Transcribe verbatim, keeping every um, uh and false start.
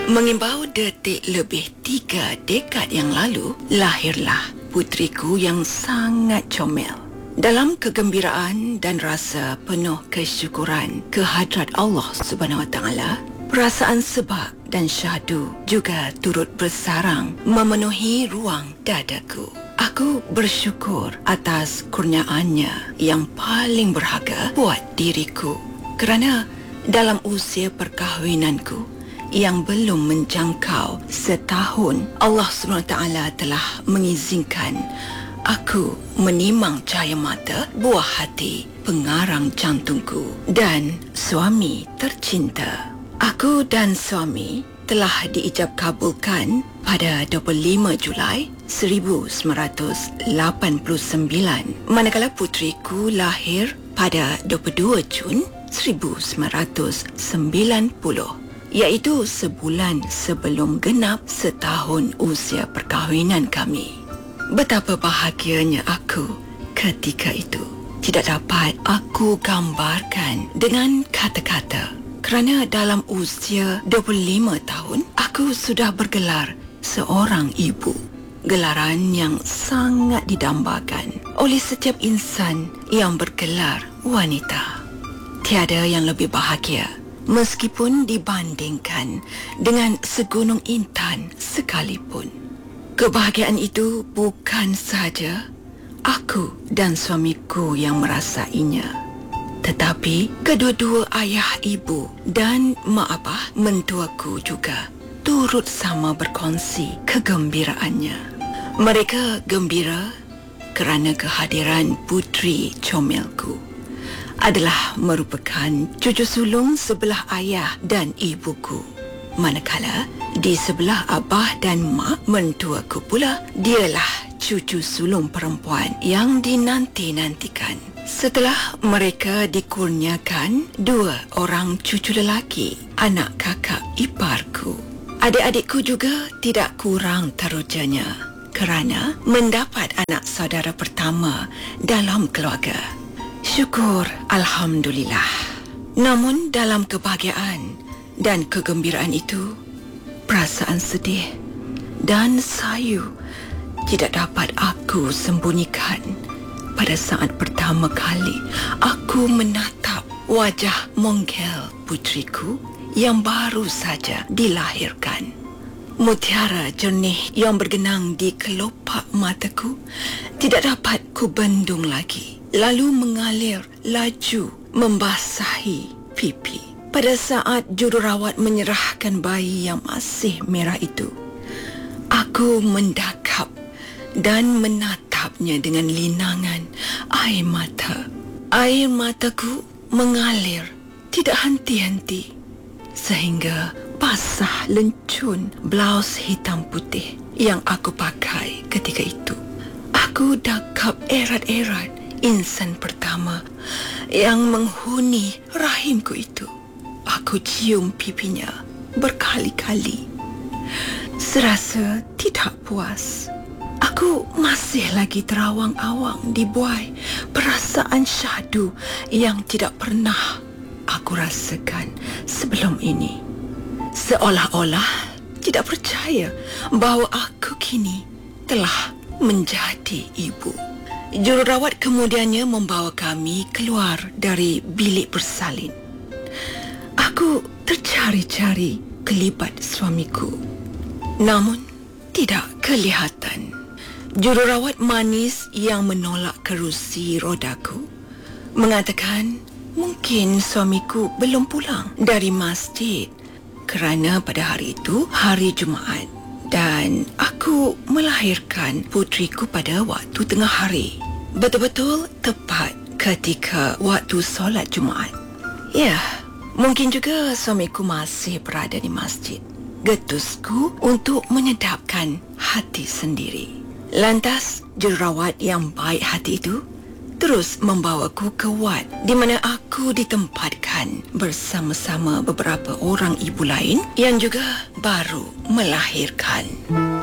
Mengimbau detik lebih tiga dekad yang lalu, lahirlah putriku yang sangat comel. Dalam kegembiraan dan rasa penuh kesyukuran kehadrat Allah Subhanahu Wa Taala, perasaan sebab dan syahdu juga turut bersarang memenuhi ruang dadaku. Aku bersyukur atas kurniaannya yang paling berharga buat diriku, kerana dalam usia perkahwinanku yang belum menjangkau setahun, Allah subhanahu wa taala telah mengizinkan aku menimang cahaya mata buah hati pengarang jantungku dan suami tercinta. Aku dan suami telah diijab kabulkan pada dua puluh lima Julai seribu sembilan ratus lapan puluh sembilan, manakala putriku lahir pada dua puluh dua Jun seribu sembilan ratus sembilan puluh, iaitu sebulan sebelum genap setahun usia perkahwinan kami. Betapa bahagianya aku ketika itu tidak dapat aku gambarkan dengan kata-kata, kerana dalam usia dua puluh lima tahun aku sudah bergelar seorang ibu, gelaran yang sangat didambakan oleh setiap insan yang bergelar wanita. Tiada yang lebih bahagia meskipun dibandingkan dengan segunung intan sekalipun. Kebahagiaan itu bukan sahaja aku dan suamiku yang merasainya, tetapi kedua-dua ayah ibu dan mak abah mentuaku juga turut sama berkongsi kegembiraannya. Mereka gembira kerana kehadiran putri comelku adalah merupakan cucu sulung sebelah ayah dan ibuku, manakala di sebelah abah dan mak mentuaku pula dialah cucu sulung perempuan yang dinanti-nantikan. Setelah mereka dikurniakan dua orang cucu lelaki, anak kakak iparku, adik-adikku juga tidak kurang terujanya kerana mendapat anak saudara pertama dalam keluarga. Syukur Alhamdulillah. Namun dalam kebahagiaan dan kegembiraan itu, perasaan sedih dan sayu tidak dapat aku sembunyikan pada saat pertama kali aku menatap wajah monggel putriku yang baru saja dilahirkan. Mutiara jernih yang bergenang di kelopak mataku tidak dapat kubendung lagi, lalu mengalir laju membasahi pipi. Pada saat jururawat menyerahkan bayi yang masih merah itu, aku mendakap dan menatapnya dengan linangan air mata. Air mataku mengalir tidak henti-henti sehingga basah lencun blaus hitam putih yang aku pakai ketika itu. Aku dakap erat-erat insan pertama yang menghuni rahimku itu. Aku cium pipinya berkali-kali, serasa tidak puas. Aku masih lagi terawang-awang dibuai perasaan syahdu yang tidak pernah aku rasakan sebelum ini. Seolah-olah tidak percaya bahawa aku kini telah menjadi ibu. Jururawat kemudiannya membawa kami keluar dari bilik bersalin. Aku tercari-cari kelibat suamiku, namun tidak kelihatan. Jururawat manis yang menolak kerusi rodaku mengatakan mungkin suamiku belum pulang dari masjid kerana pada hari itu hari Jumaat dan aku melahirkan putriku pada waktu tengah hari, betul-betul tepat ketika waktu solat Jumaat. Ya, mungkin juga suamiku masih berada di masjid. Getusku untuk menyedapkan hati sendiri. Lantas jururawat yang baik hati itu terus membawaku ke wad di mana aku ditempatkan bersama-sama beberapa orang ibu lain yang juga baru melahirkan.